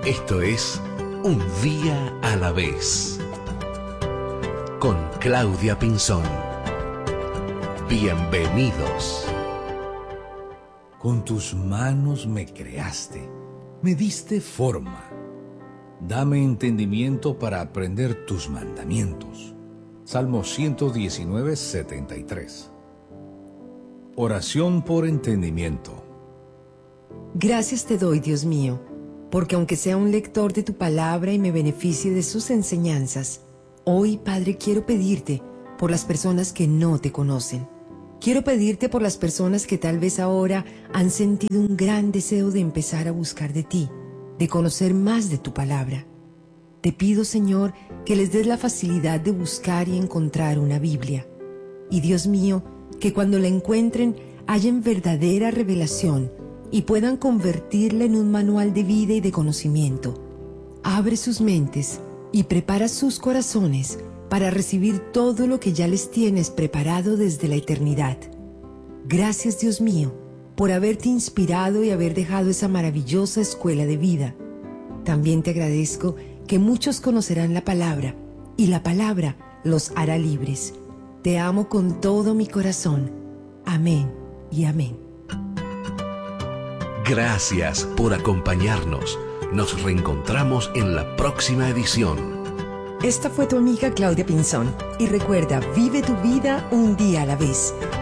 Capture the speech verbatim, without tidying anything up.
Esto es Un Día a la Vez, con Claudia Pinzón. Bienvenidos. Con tus manos me creaste, me diste forma. Dame entendimiento para aprender tus mandamientos. Salmo ciento diecinueve, setenta y tres. Oración por entendimiento. Gracias te doy, Dios mío, porque aunque sea un lector de tu palabra y me beneficie de sus enseñanzas, hoy, Padre, quiero pedirte por las personas que no te conocen. Quiero pedirte por las personas que tal vez ahora han sentido un gran deseo de empezar a buscar de ti, de conocer más de tu palabra. Te pido, Señor, que les des la facilidad de buscar y encontrar una Biblia. Y Dios mío, que cuando la encuentren hallen verdadera revelación y puedan convertirla en un manual de vida y de conocimiento. Abre sus mentes y prepara sus corazones para recibir todo lo que ya les tienes preparado desde la eternidad. Gracias, Dios mío, por haberte inspirado y haber dejado esa maravillosa escuela de vida. También te agradezco que muchos conocerán la palabra y la palabra los hará libres. Te amo con todo mi corazón. Amén y amén. Gracias por acompañarnos. Nos reencontramos en la próxima edición. Esta fue tu amiga Claudia Pinzón. Y recuerda, vive tu vida un día a la vez.